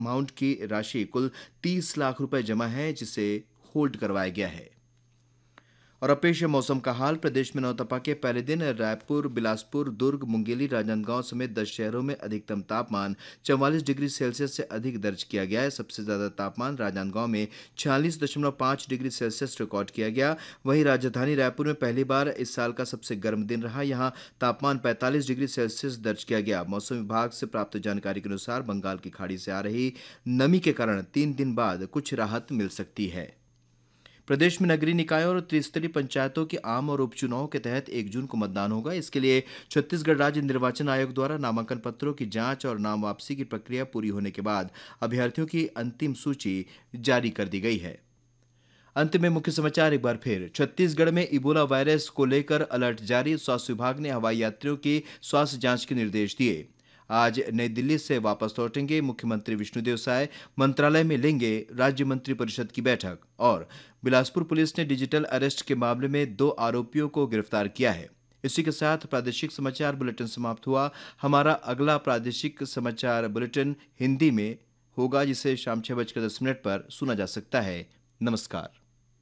Amount की राशि कुल 30 लाख रुपए जमा है, जिसे होल्ड करवाया गया है। और अब पेश है मौसम का हाल। प्रदेश में नौतपा के पहले दिन रायपुर, बिलासपुर, दुर्ग, मुंगेली, राजनांदगांव समेत 10 शहरों में अधिकतम तापमान 44 डिग्री सेल्सियस से अधिक दर्ज किया गया है। सबसे ज्यादा तापमान राजनांदगांव में 46.5 डिग्री सेल्सियस रिकॉर्ड किया गया। वहीं राजधानी रायपुर में पहली बार इस साल का सबसे गर्म दिन रहा। यहां तापमान 45 डिग्री सेल्सियस दर्ज किया गया। मौसम विभाग से प्राप्त जानकारी के अनुसार बंगाल की खाड़ी से आ रही नमी के कारण 3 दिन बाद कुछ राहत मिल सकती है। प्रदेश में नगरीय निकायों और त्रिस्तरीय पंचायतों के आम और उपचुनाव के तहत 1 जून को मतदान होगा। इसके लिए छत्तीसगढ़ राज्य निर्वाचन आयोग द्वारा नामांकन पत्रों की जांच और नाम वापसी की प्रक्रिया पूरी होने के बाद अभ्यर्थियों की अंतिम सूची जारी कर दी गई है। अंत में मुख्य समाचार एक बार फिर। छत्तीसगढ़ में इबोला वायरस को लेकर अलर्ट जारी। स्वास्थ्य विभाग ने हवाई यात्रियों की स्वास्थ्य जांच के निर्देश दिए। आज नई दिल्ली से वापस लौटेंगे मुख्यमंत्री विष्णुदेव साय। मंत्रालय में लेंगे राज्य मंत्री परिषद की बैठक। और बिलासपुर पुलिस ने डिजिटल अरेस्ट के मामले में 2 आरोपियों को गिरफ्तार किया है। इसी के साथ प्रादेशिक समाचार बुलेटिन समाप्त हुआ। हमारा अगला प्रादेशिक समाचार बुलेटिन हिंदी में होगा, जिसे शाम 6:10 पर सुना जा सकता है। नमस्कार।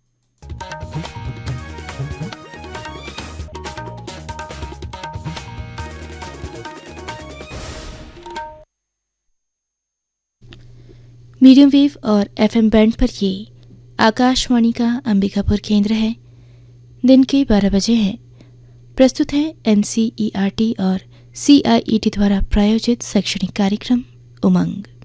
मीडियम वेव और एफएम बैंड पर ये आकाशवाणी का अंबिकापुर केंद्र है। दिन के 12 बजे हैं। प्रस्तुत है NCERT और CIET द्वारा प्रायोजित शैक्षणिक कार्यक्रम उमंग।